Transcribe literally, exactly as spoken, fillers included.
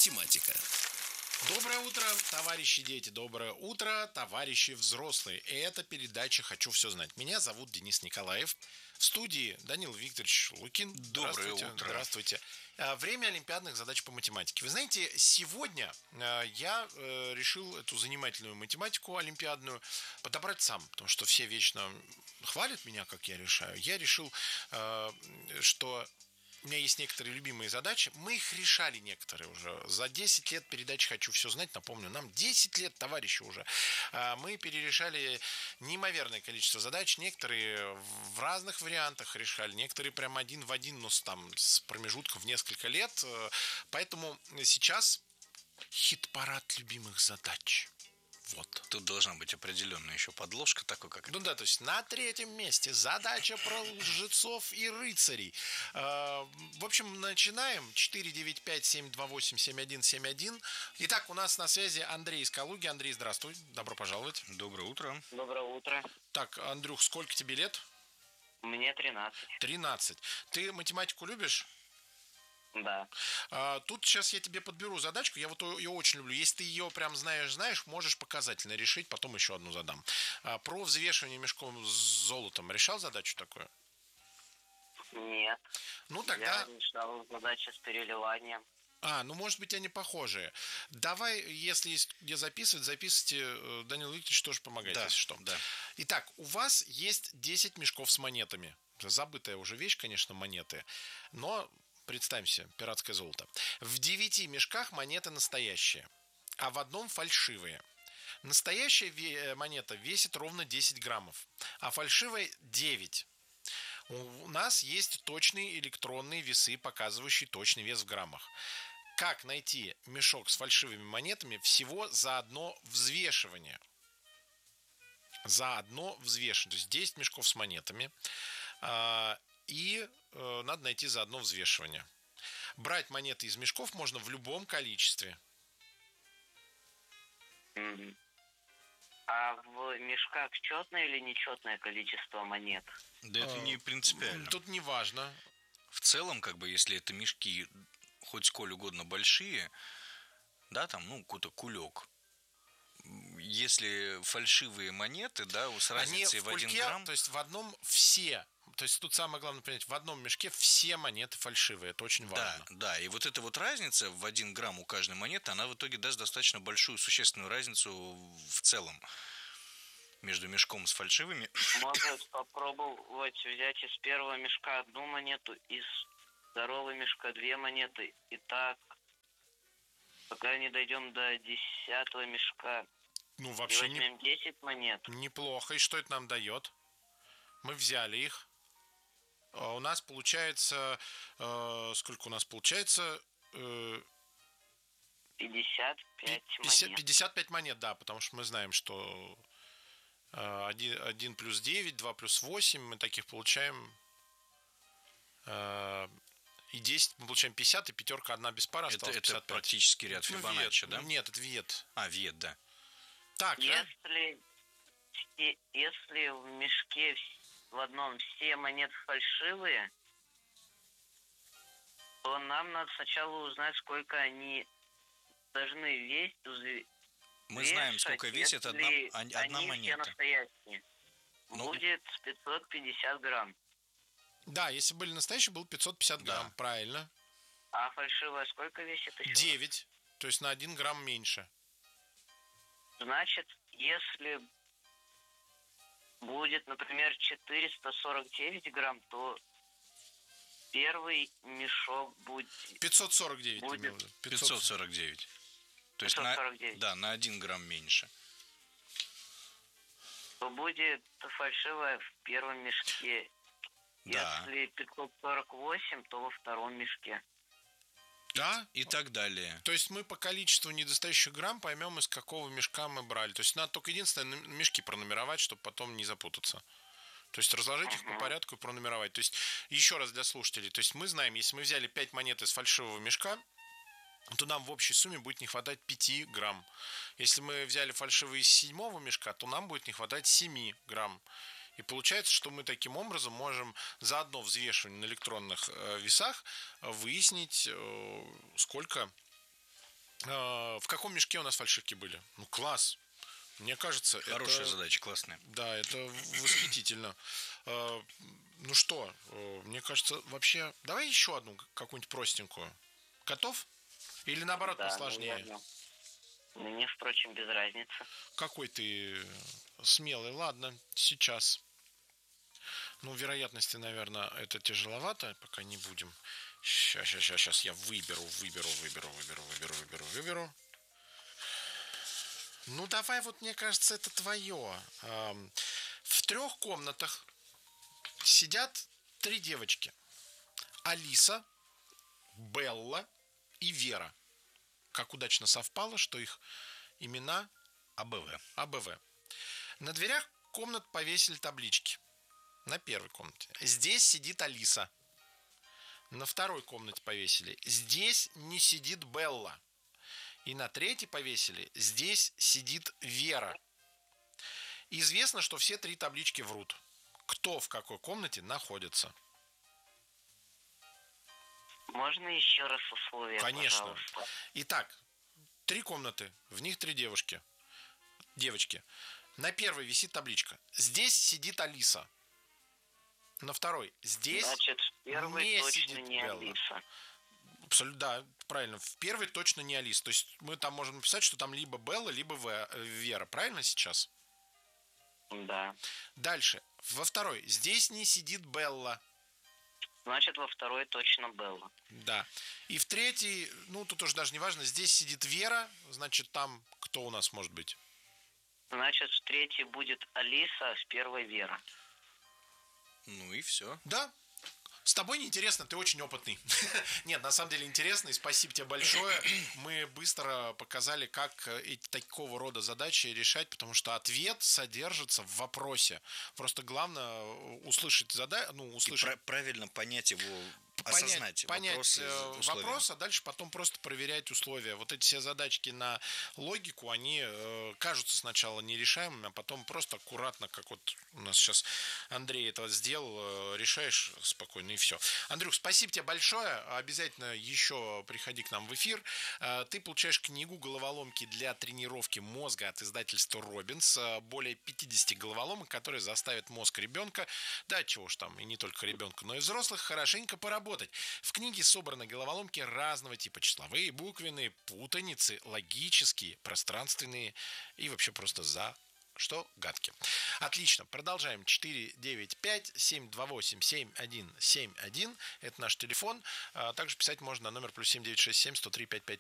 математика. Доброе утро, товарищи дети, доброе утро, товарищи взрослые. И это передача «Хочу все знать». Меня зовут Денис Николаев. В студии Данил Викторович Лукин. Доброе Здравствуйте. утро. Здравствуйте. Время олимпиадных задач по математике. Вы знаете, сегодня я решил эту занимательную математику олимпиадную подобрать сам, потому что все вечно хвалят меня, как я решаю. Я решил, что... У меня есть некоторые любимые задачи. Мы их решали некоторые уже. За десять лет передачи «Хочу все знать». Напомню, нам десять лет, товарищи, уже. Мы перерешали неимоверное количество задач. Некоторые в разных вариантах решали. Некоторые прям один в один, но с, там, с промежутком в несколько лет. Поэтому сейчас хит-парад любимых задач. Вот. Тут должна быть определенная еще подложка, такой как... Ну да, то есть на третьем месте задача про лжецов и рыцарей. Э, в общем, начинаем. четыре девять пять семь два восемь семь один семь один. Итак, у нас на связи Андрей из Калуги. Андрей, здравствуй. Добро пожаловать. Доброе утро. Доброе утро. Так, Андрюх, сколько тебе лет? Мне тринадцать. тринадцать. Ты математику любишь? Да. А, тут сейчас я тебе подберу задачку. Я вот ее очень люблю. Если ты ее прям знаешь, знаешь, можешь показательно решить. Потом еще одну задам. А, про взвешивание мешком с золотом. Решал задачу такую? Нет. Ну тогда... Я решал задачу с переливанием. А, ну может быть они похожие. Давай, если есть где записывать, записывайте. Данил Викторович тоже помогает, да, если что. Да. Итак, у вас есть десять мешков с монетами. Забытая уже вещь, конечно, монеты. Но... Представим себе, пиратское золото. В девяти мешках монеты настоящие, а в одном фальшивые. Настоящая монета весит ровно десять граммов, а фальшивая девять. У нас есть точные электронные весы, показывающие точный вес в граммах. Как найти мешок с фальшивыми монетами всего за одно взвешивание? За одно взвешивание. То есть десять мешков с монетами. И э, надо найти заодно взвешивание. Брать монеты из мешков можно в любом количестве. Mm-hmm. А в мешках четное или нечетное количество монет? Да это а, не принципиально. Тут не важно. В целом, как бы, если это мешки хоть сколь угодно большие, да, там, ну, какой-то кулек. Если фальшивые монеты, да, с разницей в, в один кульке, грамм... То есть в одном все... То есть тут самое главное понять, в одном мешке все монеты фальшивые, это очень важно. Да, да, и вот эта вот разница в один грамм у каждой монеты, она в итоге даст достаточно большую, существенную разницу в целом между мешком с фальшивыми. Можно попробовать взять из первого мешка одну монету, из второго мешка две монеты, и так, пока не дойдем до десятого мешка. Ну, вообще и возьмем не... десять монет. Неплохо, и что это нам дает? Мы взяли их. У нас получается... Э, сколько у нас получается? Э, пятьдесят пять пятьдесят, монет. пятьдесят пять монет, да, потому что мы знаем, что э, один, один плюс девять, два плюс восемь, мы таких получаем... Э, и десять мы получаем пятьдесят, и пятерка одна без пары осталась это, пятьдесят пять. Это практически ряд Фибоначчи, ну, да? Нет, это виет. А, виет, да. Так, если, да? если в мешке в одном все монеты фальшивые, то нам надо сначала узнать, сколько они должны весить. Мы знаем, сколько весит одна, одна они монета. Все настоящие. Ну, будет пятьсот пятьдесят грамм. Да, если были настоящие, было пятьсот пятьдесят грамм, да. Правильно. А фальшивая сколько весит еще? девять, то есть на один грамм меньше. Значит, если будет, например, четыреста сорок девять грамм, то первый мешок будет... пятьсот сорок девять. Будет... пятьсот сорок девять. То есть пятьсот сорок девять. На, да, на один грамм меньше. То будет фальшивая в первом мешке. Да. Если пятьсот сорок восемь, то во втором мешке. Да? И так далее. То есть мы по количеству недостающих грамм поймем, из какого мешка мы брали. То есть надо только единственное мешки пронумеровать, чтобы потом не запутаться. То есть разложить uh-huh. их по порядку и пронумеровать. То есть еще раз для слушателей. То есть мы знаем, если мы взяли пять монет из фальшивого мешка, то нам в общей сумме будет не хватать пять грамм. Если мы взяли фальшивые из седьмого мешка, то нам будет не хватать семь грамм. И получается, что мы таким образом можем за одно взвешивание на электронных э, весах выяснить, э, сколько В каком мешке у нас фальшивки были? Ну, класс. Мне кажется, Хорошая это... задача, классная. Да, это восхитительно. Ну что, мне кажется, вообще... Давай еще одну какую-нибудь простенькую. Готов? Или наоборот Да, посложнее? наверное. Мне, впрочем, без разницы. Какой ты смелый. Ладно, сейчас. Ну, вероятности, наверное, это тяжеловато. Пока не будем. Сейчас, сейчас, сейчас я выберу, выберу, выберу, выберу, выберу, выберу, выберу. Ну, давай, вот мне кажется, это твое. В трех комнатах сидят три девочки. Алиса, Белла и Вера. Как удачно совпало, что их имена АБВ. АБВ. На дверях комнат повесили таблички. На первой комнате. Здесь сидит Алиса. На второй комнате повесили. Здесь не сидит Белла. И на третьей повесили. Здесь сидит Вера. Известно, что все три таблички врут. Кто в какой комнате находится? Можно еще раз условия, Конечно. пожалуйста? Итак, три комнаты, в них три девушки. Девочки. На первой висит табличка. Здесь сидит Алиса. На второй. Здесь Значит, в первой не точно сидит не Белла. Алиса. Абсолютно, да, правильно. В первой точно не Алиса. То есть мы там можем написать, что там либо Белла, либо Вера. Правильно сейчас? Да. Дальше. Во второй. Здесь не сидит Белла. Значит, во второй точно Белла. Да. И в третьей, ну, тут уже даже не важно, здесь сидит Вера, значит, там кто у нас может быть? Значит, в третьей будет Алиса, а в первой Вера. Ну и все. Да. С тобой неинтересно, ты очень опытный. Нет, на самом деле интересно, и спасибо тебе большое. Мы быстро показали, как эти такого рода задачи решать, потому что ответ содержится в вопросе. Просто главное услышать задачу, ну, услышать... И пр- правильно понять его, Понять, осознать понять вопрос, э, вопрос, а дальше потом просто проверять условия. Вот эти все задачки на логику, они э, кажутся сначала нерешаемыми, а потом просто аккуратно, как вот у нас сейчас Андрей этого сделал, э, решаешь спокойно и все. Андрюх, спасибо тебе большое. Обязательно еще приходи к нам в эфир. Э, ты получаешь книгу «Головоломки для тренировки мозга» от издательства «Робинс». Более пятьдесят головоломок, которые заставят мозг ребенка, да чего уж там, и не только ребенка, но и взрослых, хорошенько поработать. В книге собраны головоломки разного типа: числовые, буквенные, путаницы, логические, пространственные и вообще просто за что гадки. Отлично, продолжаем. четыре девять пять семь два восемь семь один семь один. Это наш телефон. Также писать можно на номер плюс семь девять шесть семь сто три пять пять